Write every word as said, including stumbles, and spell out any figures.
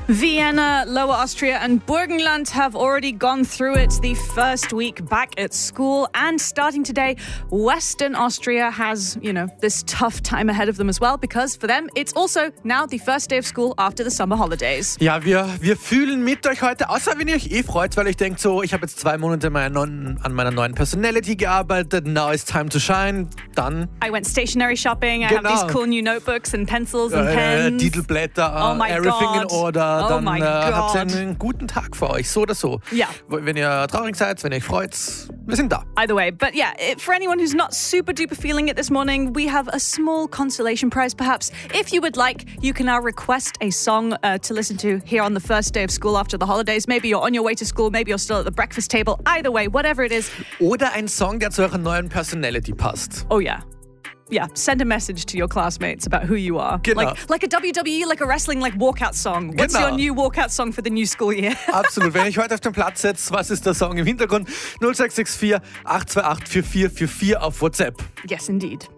Vienna, Lower Austria and Burgenland have already gone through it, the first week back at school. And starting today, Western Austria has, you know, this tough time ahead of them as well, because for them, it's also now the first day of school after the summer holidays. Ja, wir, wir fühlen mit euch heute, außer wenn ihr euch eh freut, weil ich denke so, ich habe jetzt zwei Monate meiner neuen, an meiner neuen Personality gearbeitet, now it's time to shine, dann... I went stationery shopping, I genau. have these cool new notebooks and pencils and äh, pens. Titelblätter, oh my everything God. in order, oh dann my äh, habt ihr God. einen guten Tag für euch, so oder so. Ja. Wenn ihr traurig seid, wenn ihr euch freut, wir sind da. Either way, but yeah, it, for anyone who's not super duper feeling it this morning, we have a small consolation prize perhaps. If you would like, you can now request a song uh, to listen to here on the first day of school after the holidays. Maybe you're on your way to school, maybe you're still at the breakfast table. Either way, whatever it is. Oder ein Song, der zu eurer neuen Personality passt. Oh yeah. Yeah, send a message to your classmates about who you are. Genau. Like, like a W W E, like a wrestling, like walkout song. What's Genau. your new walkout song for the new school year? Absolut. Wenn ich heute auf den Platz setze, was ist der Song im Hintergrund? null sechs sechs vier, acht zwei acht, vier vier vier vier auf WhatsApp. Yes, indeed.